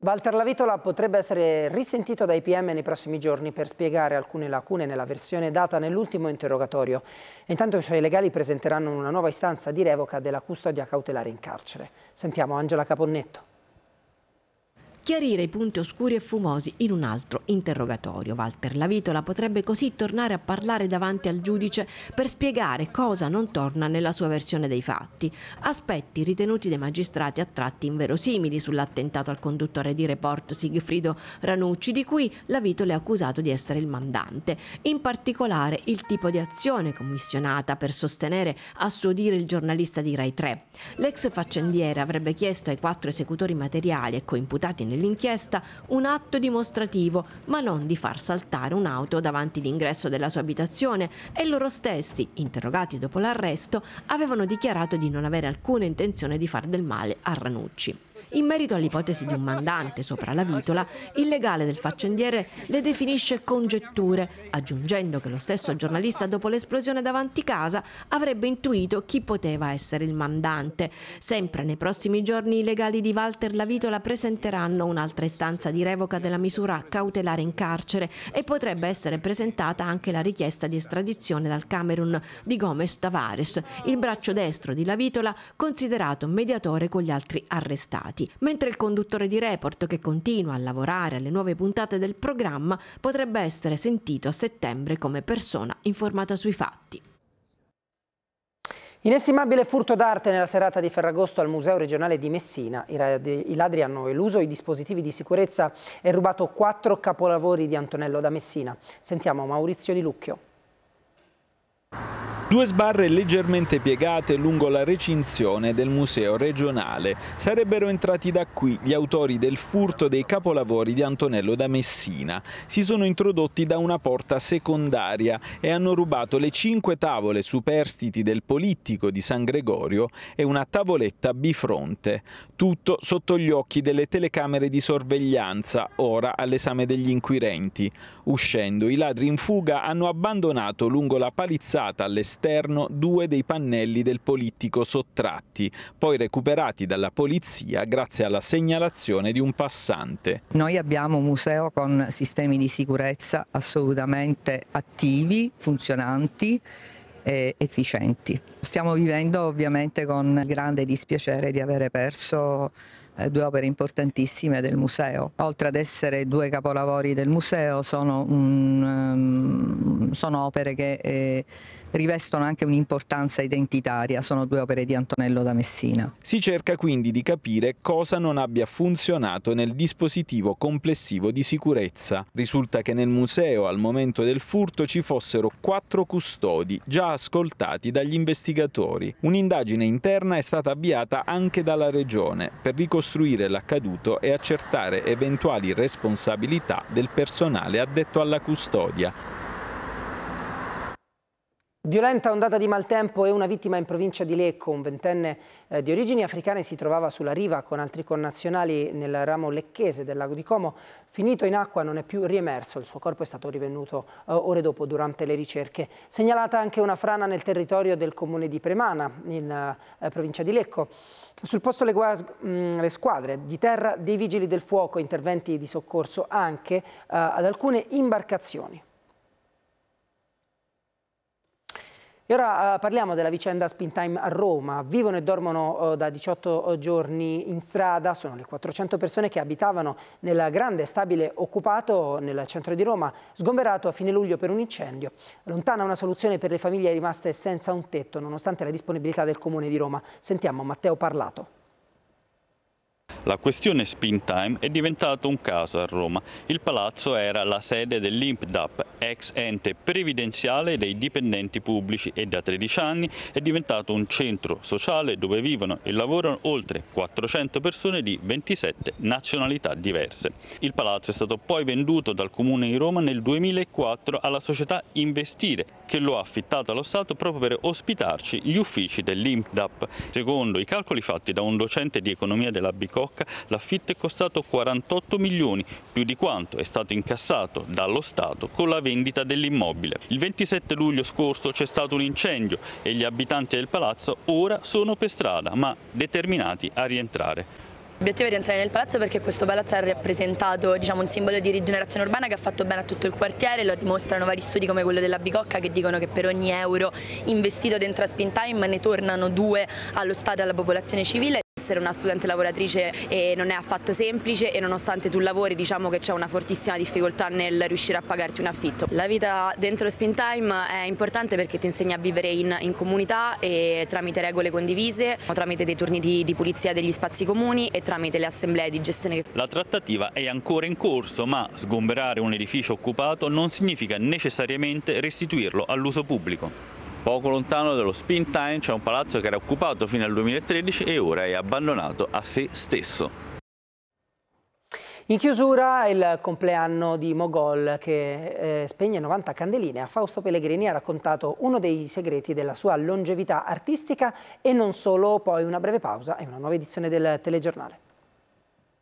Walter Lavitola potrebbe essere risentito dai PM nei prossimi giorni per spiegare alcune lacune nella versione data nell'ultimo interrogatorio. Intanto i suoi legali presenteranno una nuova istanza di revoca della custodia cautelare in carcere. Sentiamo Angela Caponnetto. Chiarire i punti oscuri e fumosi in un altro interrogatorio. Walter Lavitola potrebbe così tornare a parlare davanti al giudice per spiegare cosa non torna nella sua versione dei fatti. Aspetti ritenuti dai magistrati a tratti inverosimili sull'attentato al conduttore di Report Sigfrido Ranucci, di cui Lavitola è accusato di essere il mandante. In particolare il tipo di azione commissionata per sostenere a suo dire il giornalista di Rai 3. L'ex faccendiere avrebbe chiesto ai 4 esecutori materiali e coimputati nell'inchiesta un atto dimostrativo, ma non di far saltare un'auto davanti l'ingresso della sua abitazione, e loro stessi, interrogati dopo l'arresto, avevano dichiarato di non avere alcuna intenzione di far del male a Ranucci. In merito all'ipotesi di un mandante sopra Lavitola, il legale del faccendiere le definisce congetture, aggiungendo che lo stesso giornalista dopo l'esplosione davanti casa avrebbe intuito chi poteva essere il mandante. Sempre nei prossimi giorni i legali di Walter Lavitola presenteranno un'altra istanza di revoca della misura cautelare in carcere e potrebbe essere presentata anche la richiesta di estradizione dal Camerun di Gomes Tavares, il braccio destro di Lavitola, considerato mediatore con gli altri arrestati. Mentre il conduttore di Report, che continua a lavorare alle nuove puntate del programma, potrebbe essere sentito a settembre come persona informata sui fatti. Inestimabile furto d'arte nella serata di Ferragosto al Museo regionale di Messina. I ladri hanno eluso i dispositivi di sicurezza e rubato 4 capolavori di Antonello da Messina. Sentiamo Maurizio Di Lucchio. 2 sbarre leggermente piegate lungo la recinzione del museo regionale. Sarebbero entrati da qui gli autori del furto dei capolavori di Antonello da Messina. Si sono introdotti da una porta secondaria e hanno rubato le 5 tavole superstiti del Polittico di San Gregorio e una tavoletta bifronte. Tutto sotto gli occhi delle telecamere di sorveglianza, ora all'esame degli inquirenti. Uscendo, i ladri in fuga hanno abbandonato lungo la palizzata all'esterno 2 dei pannelli del Polittico sottratti, poi recuperati dalla polizia grazie alla segnalazione di un passante. Noi abbiamo un museo con sistemi di sicurezza assolutamente attivi, funzionanti e efficienti. Stiamo vivendo ovviamente con grande dispiacere di avere perso 2 opere importantissime del museo. Oltre ad essere 2 capolavori del museo, sono opere che rivestono anche un'importanza identitaria, sono 2 opere di Antonello da Messina. Si cerca quindi di capire cosa non abbia funzionato nel dispositivo complessivo di sicurezza. Risulta che nel museo al momento del furto ci fossero 4 custodi già ascoltati dagli investigatori. Un'indagine interna è stata avviata anche dalla Regione per ricostruire l'accaduto e accertare eventuali responsabilità del personale addetto alla custodia. Violenta ondata di maltempo e una vittima in provincia di Lecco. Un ventenne di origini africane si trovava sulla riva con altri connazionali nel ramo lecchese del lago di Como. Finito in acqua, non è più riemerso. Il suo corpo è stato rivenuto ore dopo durante le ricerche. Segnalata anche una frana nel territorio del comune di Premana, in provincia di Lecco. Sul posto le squadre di terra dei vigili del fuoco, interventi di soccorso anche ad alcune imbarcazioni. E ora parliamo della vicenda Springtime a Roma. Vivono e dormono da 18 giorni in strada. Sono le 400 persone che abitavano nel grande stabile occupato nel centro di Roma, sgomberato a fine luglio per un incendio. Lontana una soluzione per le famiglie rimaste senza un tetto, nonostante la disponibilità del Comune di Roma. Sentiamo Matteo Parlato. La questione Springtime è diventato un caso a Roma. Il palazzo era la sede dell'INPDAP, ex ente previdenziale dei dipendenti pubblici, e da 13 anni è diventato un centro sociale dove vivono e lavorano oltre 400 persone di 27 nazionalità diverse. Il palazzo è stato poi venduto dal Comune di Roma nel 2004 alla società Investire, che lo ha affittato allo Stato proprio per ospitarci gli uffici dell'INPDAP. Secondo i calcoli fatti da un docente di economia della Bicocca, l'affitto è costato 48 milioni, più di quanto è stato incassato dallo Stato con la vendita dell'immobile. Il 27 luglio scorso c'è stato un incendio e gli abitanti del palazzo ora sono per strada, ma determinati a rientrare. L'obiettivo è rientrare nel palazzo perché questo palazzo ha rappresentato, diciamo, un simbolo di rigenerazione urbana che ha fatto bene a tutto il quartiere. Lo dimostrano vari studi come quello della Bicocca che dicono che per ogni euro investito dentro a Springtime ne tornano 2 allo Stato e alla popolazione civile. Essere una studente lavoratrice non è affatto semplice e nonostante tu lavori diciamo che c'è una fortissima difficoltà nel riuscire a pagarti un affitto. La vita dentro Springtime è importante perché ti insegna a vivere in comunità e tramite regole condivise, tramite dei turni di pulizia degli spazi comuni e tramite le assemblee di gestione. La trattativa è ancora in corso, ma sgomberare un edificio occupato non significa necessariamente restituirlo all'uso pubblico. Poco lontano dallo Springtime c'è un palazzo che era occupato fino al 2013 e ora è abbandonato a se stesso. In chiusura il compleanno di Mogol che spegne 90 candeline. A Fausto Pellegrini ha raccontato uno dei segreti della sua longevità artistica e non solo. Poi una breve pausa e una nuova edizione del telegiornale.